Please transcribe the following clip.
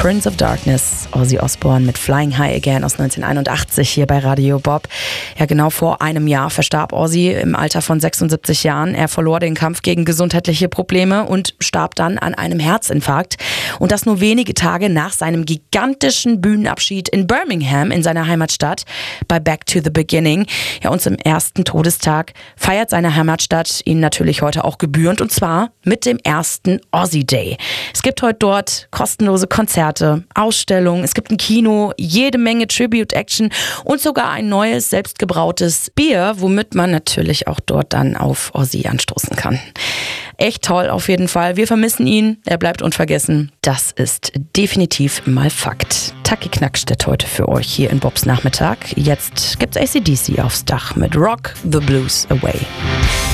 Prince of Darkness, Ozzy Osbourne mit Flying High Again aus 1981 hier bei Radio Bob. Ja, genau vor einem Jahr verstarb Ozzy im Alter von 76 Jahren. Er verlor den Kampf gegen gesundheitliche Probleme und starb dann an einem Herzinfarkt. Und das nur wenige Tage nach seinem gigantischen Bühnenabschied in Birmingham in seiner Heimatstadt bei Back to the Beginning. Ja, und zum ersten Todestag feiert seine Heimatstadt ihn natürlich heute auch gebührend, und zwar mit dem ersten Ozzy Day. Es gibt heute dort kostenlose Konzerte, Ausstellungen, es gibt ein Kino, jede Menge Tribute-Action und sogar ein neues, selbstgebrautes Bier, womit man natürlich auch dort dann auf Ozzy anstoßen kann. Echt toll auf jeden Fall. Wir vermissen ihn, er bleibt unvergessen. Das ist definitiv mal Fakt. Taki Knackstedt heute für euch hier in Bobs Nachmittag. Jetzt gibt's AC/DC aufs Dach mit Rock the Blues Away.